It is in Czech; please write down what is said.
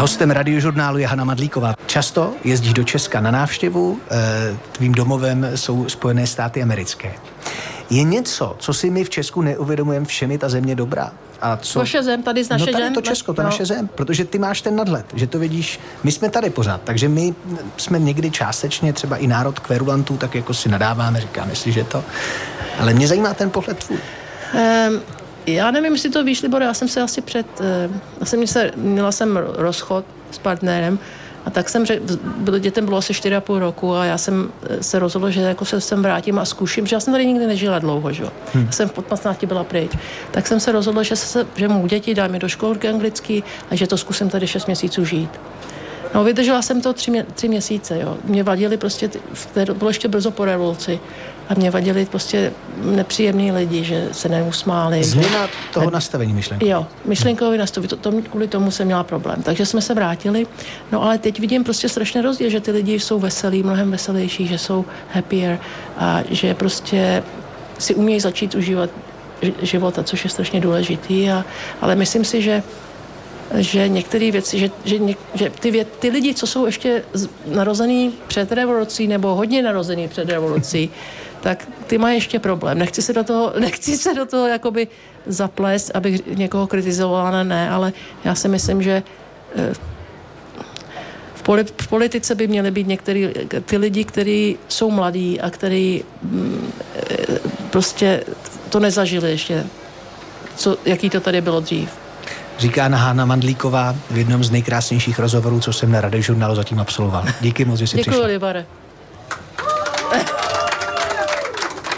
Hostem Radiožurnálu je Hana Madlíková. Často jezdíš do Česka na návštěvu, tvým domovem jsou Spojené státy americké. Je něco, co si my v Česku neuvědomujeme, všem je ta země dobrá? A co? Vaše zem, tady z naše tady zem? to Česko, to naše zem, protože ty máš ten nadhled, že to vidíš, my jsme tady pořád, takže my jsme někdy částečně třeba i národ kverulantů, tak jako si nadáváme, říkáme si, že to, ale mě zajímá ten pohled tvůj. Já nevím, jestli to víš, Libor, já jsem se asi měla jsem rozchod s partnerem a tak jsem dětem bylo asi 4,5 roku a já jsem se rozhodla, že jako se sem vrátím a zkuším, že já jsem tady nikdy nežila dlouho, že jo. Já jsem v 15 byla pryč. Tak jsem se rozhodla, že mu děti dám je do školky anglicky a že to zkusím tady 6 měsíců žít. No, vydržela jsem to 3 měsíce, jo. Mě vadili prostě, bylo ještě brzo po revoluci, a mě vadili prostě nepříjemní lidi, že se neusmáli. Změna toho nastavení myšlenkového. Jo, myšlenkový nastavení, kvůli tomu jsem měla problém. Takže jsme se vrátili, no ale teď vidím prostě strašně rozdíl, že ty lidi jsou veselí, mnohem veselější, že jsou happier a že prostě si umějí začít užívat života, což je strašně důležitý, ale myslím si, že některé věci, že ty lidi, co jsou ještě narozený před revolucí nebo hodně narozený před revolucí, tak ty mají ještě problém. Nechci se do toho jakoby zaplést, abych někoho kritizovala, ne, ale já si myslím, že v politice by měly být některý ty lidi, kteří jsou mladí a kteří prostě to nezažili ještě, jaký to tady bylo dřív. Říká Hana Madlíková v jednom z nejkrásnějších rozhovorů, co jsem na Radiožurnálu zatím absolvoval. Díky moc, že jsi přišla. Děkuji, Libore.